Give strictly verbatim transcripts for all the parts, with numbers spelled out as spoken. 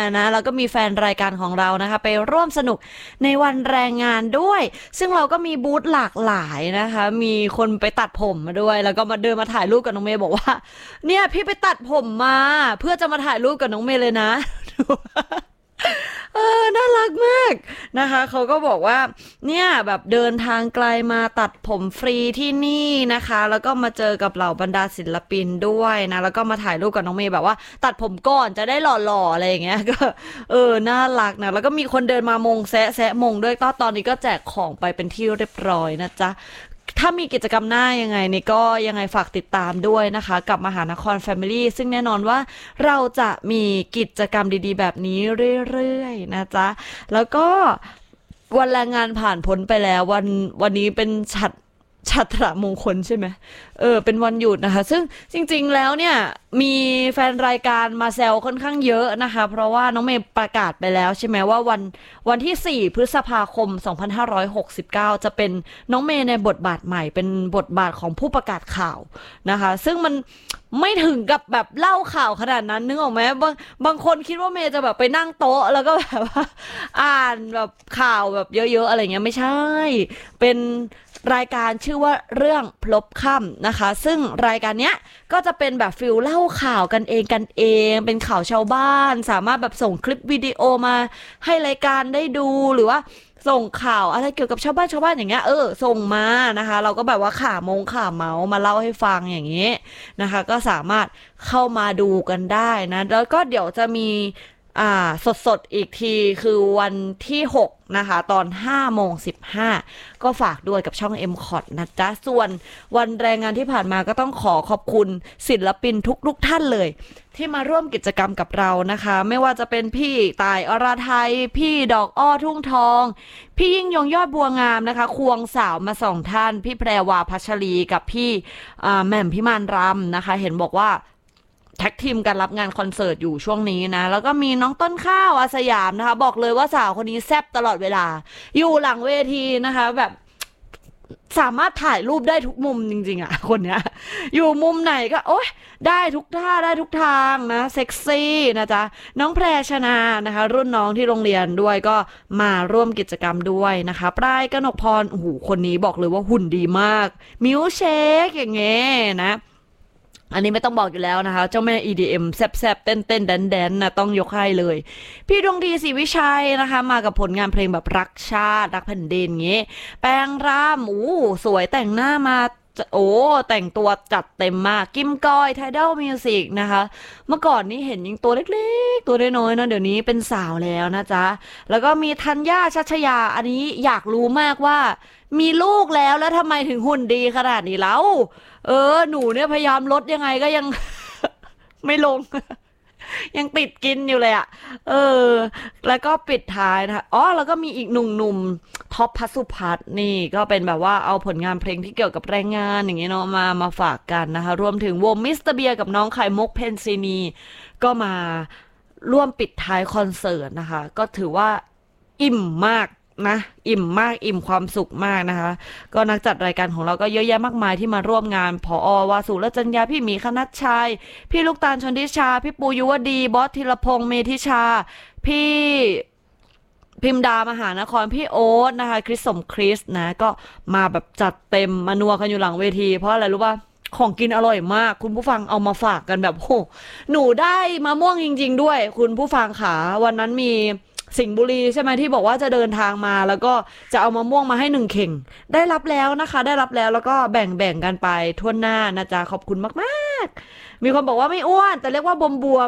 นะแล้วก็มีแฟนรายการของเรานะคะไปร่วมสนุกในวันแรงงานด้วยซึ่งเราก็มีบูธหลากหลายนะคะมีคนไปตัดผมมาด้วยแล้วก็มาเดินมาถ่ายรูปกับน้องเมย์บอกว่าเนี่ยพี่ไปตัดผมมาเพื่อจะมาถ่ายรูปกับน้องเมย์เลยนะเออน่ารักมากนะคะเขาก็บอกว่าเนี่ยแบบเดินทางไกลมาตัดผมฟรีที่นี่นะคะแล้วก็มาเจอกับเหล่าบรรดาศิลปินด้วยนะแล้วก็มาถ่ายรูปกับน้องเมย์แบบว่าตัดผมก่อนจะได้หล่อๆอะไรอย่างเงี้ยก็เออน่ารักนะแล้วก็มีคนเดินมามงแซะแซะมงด้วยก็ตอนนี้ก็แจกของไปเป็นที่เรียบร้อยนะจ๊ะถ้ามีกิจกรรมหน้ายังไงนี่ก็ยังไงฝากติดตามด้วยนะคะกับมหานคร Family ซึ่งแน่นอนว่าเราจะมีกิจกรรมดีๆแบบนี้เรื่อยๆนะจ๊ะแล้วก็วันแรงงานผ่านพ้นไปแล้ววันวันนี้เป็นฉัตรฉัตรมงคลใช่ไหมเออเป็นวันหยุดนะคะซึ่งจริงๆแล้วเนี่ยมีแฟนรายการมาแซวค่อนข้างเยอะนะคะเพราะว่าน้องเมย์ประกาศไปแล้วใช่ไหมว่าวันวันที่สี่พฤษภาคมสองพันห้าร้อยหกสิบเก้าจะเป็นน้องเมย์ในบทบาทใหม่เป็นบทบาทของผู้ประกาศข่าวนะคะซึ่งมันไม่ถึงกับแบบเล่าข่าวขนาดนั้นนึกออกไหมบางบางคนคิดว่าเมย์จะแบบไปนั่งโต๊ะแล้วก็แบบว่าอ่านแบบข่าวแบบเยอะๆอะไรเงี้ยไม่ใช่เป็นรายการชื่อว่าเรื่องพลบค่ำนะคะซึ่งรายการเนี้ยก็จะเป็นแบบฟิลเล่าข่าวกันเองกันเองเป็นข่าวชาวบ้านสามารถแบบส่งคลิปวิดีโอมาให้รายการได้ดูหรือว่าส่งข่าวอะไรเกี่ยวกับชาวบ้านชาวบ้านอย่างเงี้ยเออส่งมานะคะเราก็แบบว่าข่าวมงข่าวเมาส์มาเล่าให้ฟังอย่างนี้นะคะก็สามารถเข้ามาดูกันได้นะแล้วก็เดี๋ยวจะมีอ่าสดๆอีกทีคือวันที่หกนะคะตอนห้าโมงสิบห้าก็ฝากด้วยกับช่อง เอ็ม คอท นะจ๊ะส่วนวันแรงงานที่ผ่านมาก็ต้องขอขอบคุณศิลปินทุกๆท่านเลยที่มาร่วมกิจกรรมกับเรานะคะไม่ว่าจะเป็นพี่ต่ายอรไทยพี่ดอกอ้อทุ่งทองพี่ยิ่งยงยอดบัวงามนะคะควงสาวมาสองท่านพี่แพรวาพัชรีกับพี่แหม่มพิมานรำนะคะเห็นบอกว่าแท็กทีมการรับงานคอนเสิร์ตอยู่ช่วงนี้นะแล้วก็มีน้องต้นข้าวอาสยามนะคะบอกเลยว่าสาวคนนี้แซ่บตลอดเวลาอยู่หลังเวทีนะคะแบบสามารถถ่ายรูปได้ทุกมุมจริงๆอ่ะคนเนี้ยอยู่มุมไหนก็โอ๊ยได้ทุกท่าได้ทุกทางนะเซ็กซี่นะจ๊ะน้องแพรชนานะคะรุ่นน้องที่โรงเรียนด้วยก็มาร่วมกิจกรรมด้วยนะคะปลายกนกพรโอ้โหคนนี้บอกเลยว่าหุ่นดีมากมิวเชคอย่างเงี้ยนะอันนี้ไม่ต้องบอกอยู่แล้วนะคะเจ้าแม่ อี ดี เอ็ม แซบๆเต้นๆแดนๆนะต้องยกให้เลยพี่ดวงดีศรีวิชัยนะคะมากับผลงานเพลงแบบรักชาติรักแผ่นดินงี้แปลงร่ามอู้สวยแต่งหน้ามาโอ้แต่งตัวจัดเต็มมากกิมกอยไทดอลมิวสิกนะคะเมื่อก่อนนี้เห็นยังตัวเล็กๆตัวน้อยๆนะเดี๋ยวนี้เป็นสาวแล้วนะจ๊ะแล้วก็มีธัญญาชัชยาอันนี้อยากรู้มากว่ามีลูกแล้วแล้วทำไมถึงหุ่นดีขนาดนี้แล้วเออหนูเนี่ยพยายามลดยังไงก็ยัง ไม่ลง ยังติดกินอยู่เลยอ่ะเออแล้วก็ปิดท้ายนะคะอ๋อแล้วก็มีอีกหนุ่มหนุ่มท็อปพัสุพัฒน์นี่ก็เป็นแบบว่าเอาผลงานเพลงที่เกี่ยวกับแรงงานอย่างเงี้ยเนาะมามาฝากกันนะคะรวมถึงวงมิสเตอร์เบียร์กับน้องไข่มุกเพนซินีก็มาร่วมปิดท้ายคอนเสิร์ตนะคะก็ถือว่าอิ่มมากนะอิ่มมากอิ่มความสุขมากนะคะก็นักจัดรายการของเราก็เยอะแยะมากมายที่มาร่วมงานผอ.วาสุรจัญญาพี่หมีคณัชชัยพี่ลูกตาลชนทิชาพี่ปูยุวดีบอสธีรพงษ์เมธิชาพี่พิมดามหานครพี่โอ๊ตนะคะคริสสมคริสนะก็มาแบบจัดเต็มมานัวกันอยู่หลังเวทีเพราะอะไรรู้ป่ะของกินอร่อยมากคุณผู้ฟังเอามาฝากกันแบบโหหนูได้มะม่วงจริงๆด้วยคุณผู้ฟังค่ะวันนั้นมีสิงห์บุรีใช่ไหมที่บอกว่าจะเดินทางมาแล้วก็จะเอามะม่วงมาให้หนึ่งเข่งได้รับแล้วนะคะได้รับแล้วแล้วก็แบ่งแบ่งกันไปทั่วหน้านะจ๊ะขอบคุณมากๆมีคนบอกว่าไม่อ้วนแต่เรียกว่าบวมบวม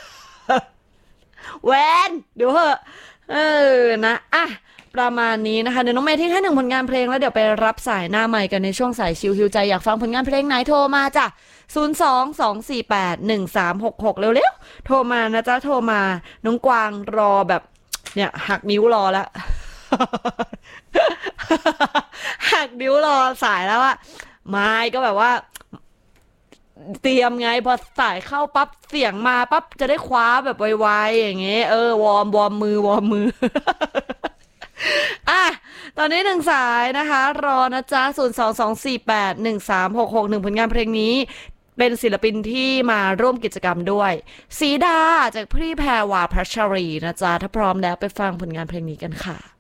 แวนเดี๋ยวเหอะเออนะอ่ะประมาณนี้นะคะเดี๋ยวน้องเมย์ทิ้งให้หนึ่งผลงานเพลงแล้วเดี๋ยวไปรับสายหน้าใหม่กันในช่วงสายชิลฮิวใจอยากฟังผลงานเพลงไหนโทรมาจ้ะศูนย์ สอง สอง สี่ แปด หนึ่ง สาม หก หกเร็วๆโทรมานะจ๊ะโทรมาน้องกวางรอแบบเนี่ยหักนิ้วรอแล้ว หักนิ้วรอสายแล้วอะไม่ก็แบบว่าเตรียมไงพอสายเข้าปั๊บเสียงมาปั๊บจะได้คว้าแบบไวๆอย่างเงี้ยเออวอร์มวอร์มมือวอร์มมือ อ่ะตอนนี้หนึ่งสายนะคะรอนะจ๊ะศูนย์ สอง สอง สี่ แปด หนึ่ง สาม หก หก หนึ่งผลงานเพลงนี้เป็นศิลปินที่มาร่วมกิจกรรมด้วยสีดาจากพี่แพรวาพัชรีนะจ๊ะถ้าพร้อมแล้วไปฟังผลงานเพลงนี้กันค่ะ